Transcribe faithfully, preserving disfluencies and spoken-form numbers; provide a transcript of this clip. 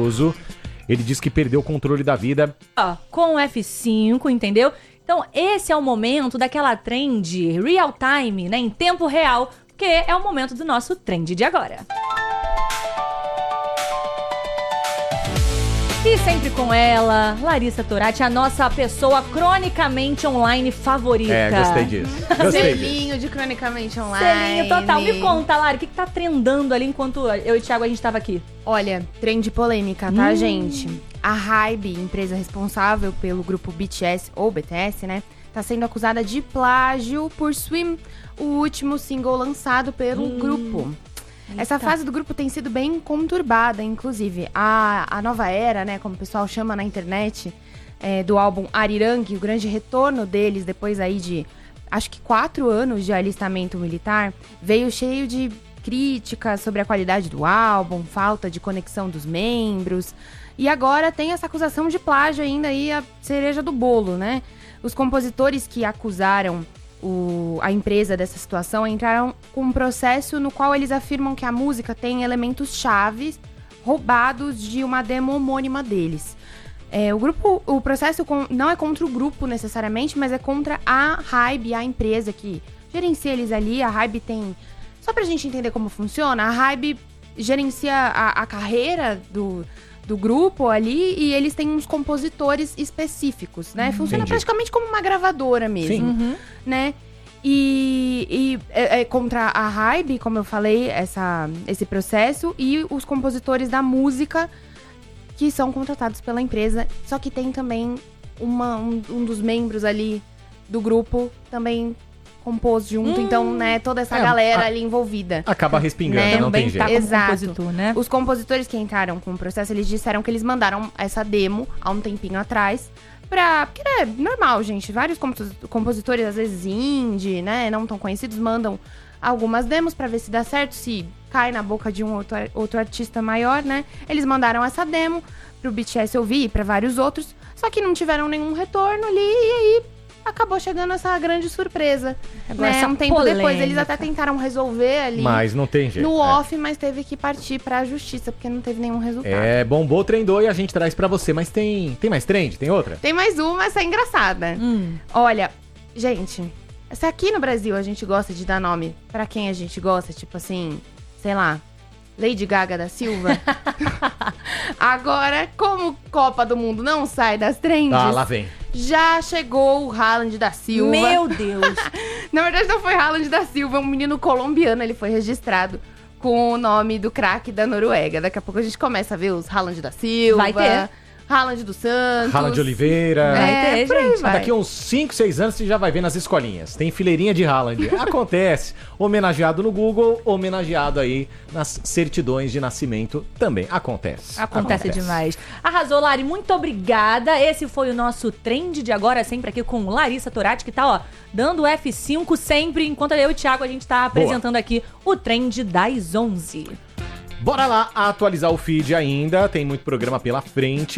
famoso. Ele diz que perdeu o controle da vida. Ó, com o F cinco, entendeu? Então, esse é o momento daquela trend real time, né? Em tempo real, porque é o momento do nosso trend de agora. E sempre com ela, Larissa Torati, a nossa pessoa cronicamente online favorita. É, gostei disso. Gostei Selinho disso. de cronicamente online. Selinho total. Me conta, Lari, o que, que tá trendando ali enquanto eu e o Thiago a gente tava aqui? Olha, trend polêmica, tá, Hum. gente? A Hybe, empresa responsável pelo grupo B T S, ou B T S, né? Tá sendo acusada de plágio por Swim, o último single lançado pelo Hum. grupo. Eita. Essa fase do grupo tem sido bem conturbada, inclusive. A, a nova era, né, como o pessoal chama na internet, é, do álbum Arirang, o grande retorno deles depois aí de, acho que quatro anos de alistamento militar, veio cheio de críticas sobre a qualidade do álbum, falta de conexão dos membros. E agora tem essa acusação de plágio ainda aí, a cereja do bolo, né? Os compositores que acusaram O, a empresa dessa situação entraram com um processo no qual eles afirmam que a música tem elementos chaves roubados de uma demo homônima deles. É, o grupo, o processo com, não é contra o grupo necessariamente, mas é contra a Hybe, a empresa que gerencia eles ali. A Hybe tem... Só pra gente entender como funciona, a Hybe gerencia a, a carreira do... do grupo ali, e eles têm uns compositores específicos, né? Funciona Entendi. praticamente como uma gravadora mesmo, Sim. Uhum. né? E, e é, é contra a Hybe, como eu falei, essa, esse processo, e os compositores da música que são contratados pela empresa, só que tem também uma, um, um dos membros ali do grupo também compôs junto, Hum. então, né, toda essa É, galera a- ali envolvida. Acaba respingando, Né, não Também tem jeito. tá como Exato. compositor, né? Os compositores que entraram com o processo, eles disseram que eles mandaram essa demo há um tempinho atrás pra... Porque é normal, gente. Vários compos- compositores, às vezes indie, né, não tão conhecidos, mandam algumas demos pra ver se dá certo, se cai na boca de um outro, ar- outro artista maior, né. Eles mandaram essa demo pro B T S ouvir e pra vários outros, só que não tiveram nenhum retorno ali, e aí acabou chegando essa grande surpresa. Agora, Né? essa Um tempo polêmica. depois, eles até tentaram resolver ali Mas não tem jeito. no é. off, mas teve que partir pra justiça, porque não teve nenhum resultado. É, bombou, trendou e a gente traz pra você. Mas tem, tem mais trend? Tem outra? Tem mais uma, essa é engraçada. Hum. Olha, gente, se aqui no Brasil a gente gosta de dar nome pra quem a gente gosta, tipo assim, sei lá, Lady Gaga da Silva. Agora, como Copa do Mundo não sai das trends, Ah, lá vem. já chegou o Haaland da Silva. Meu Deus. Na verdade, não foi Haaland da Silva, é um menino colombiano, ele foi registrado com o nome do craque da Noruega. Daqui a pouco a gente começa a ver os Haaland da Silva. Vai ter. Haaland dos Santos. Rala de Oliveira. Vai É, ter, por aí gente. vai. Daqui uns cinco, seis anos você já vai ver nas escolinhas. Tem fileirinha de Haaland. Acontece. Homenageado no Google, homenageado aí nas certidões de nascimento também. Acontece. Acontece demais. Arrasou, Lari. Muito obrigada. Esse foi o nosso trend de agora, sempre aqui com Larissa Torati, que tá, ó, dando F cinco sempre, enquanto eu e o Thiago, a gente tá apresentando aqui o trend das onze. Bora lá atualizar o feed ainda. Tem muito programa pela frente.